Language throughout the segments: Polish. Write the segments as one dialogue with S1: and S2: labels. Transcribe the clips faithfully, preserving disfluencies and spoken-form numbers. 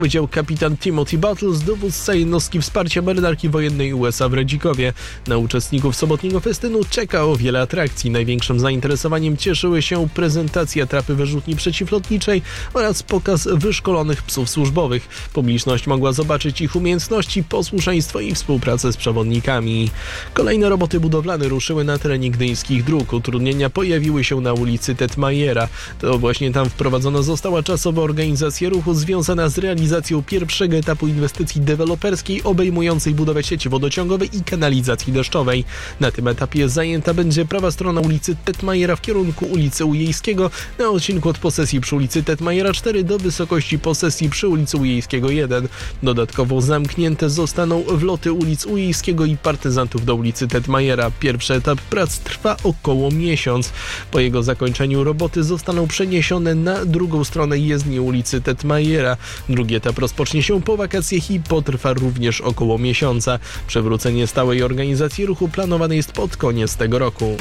S1: Powiedział kapitan Timothy Battles, dowódca jednostki wsparcia marynarki wojennej U S A w Redzikowie. Na uczestników sobotniego festynu czekało wiele atrakcji. Największym zainteresowaniem cieszyły się prezentacja trapy wyrzutni przeciwlotniczej oraz pokaz wyszkolonych psów służbowych. Publiczność mogła zobaczyć ich umiejętności, posłuszeństwo i współpracę z przewodnikami. Kolejne roboty budowlane ruszyły na terenie gdyńskich dróg. Utrudnienia pojawiły się na ulicy Tetmajera. To właśnie tam wprowadzona została czasowa organizacja ruchu związana z realizacją pierwszego etapu inwestycji deweloperskiej obejmującej budowę sieci wodociągowej i kanalizacji deszczowej. Na tym etapie zajęta będzie prawa strona ulicy Tetmajera w kierunku ulicy Ujejskiego na odcinku od posesji przy ulicy Tetmajera cztery do wysokości posesji przy ulicy Ujejskiego jeden. Dodatkowo zamknięte zostaną wloty ulic Ujejskiego i Partyzantów do ulicy Tetmajera. Pierwszy etap prac trwa około miesiąc. Po jego zakończeniu roboty zostaną przeniesione na drugą stronę jezdni ulicy Tetmajera. Drugi etap rozpocznie się po wakacjach i potrwa również około miesiąca. Przywrócenie stałej organizacji ruchu planowane jest pod koniec tego roku.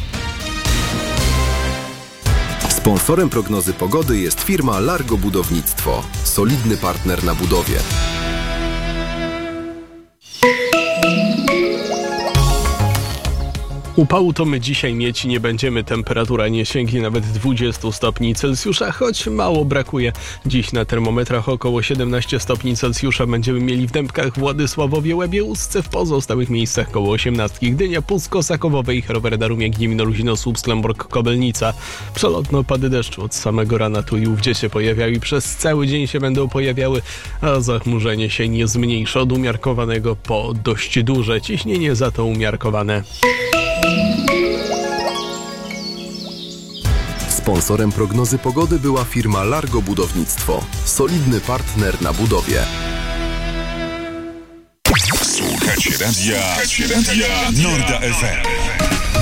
S2: Sponsorem prognozy pogody jest firma Largo Budownictwo. Solidny partner na budowie.
S1: Upału to my dzisiaj mieć nie będziemy, temperatura nie sięgnie nawet dwudziestu stopni Celsjusza, choć mało brakuje. Dziś na termometrach około siedemnaście stopni Celsjusza będziemy mieli w Dębkach, Władysławowie, Łebie, Ustce, w pozostałych miejscach koło osiemnastki. Gdynia, Pucko, Sakowowe i Roweredarumie, Gniewino, Luzino, Słupsk, Klembork, Kobelnica. Przelotne opady deszczu od samego rana tu i ówdzie się pojawiały i przez cały dzień się będą pojawiały, a zachmurzenie się nie zmniejsza od umiarkowanego po dość duże. Ciśnienie za to umiarkowane.
S2: Sponsorem prognozy pogody była firma Largo Budownictwo. Solidny partner na budowie.
S3: Słuchacie radia, Słuchacie radia Norda F M.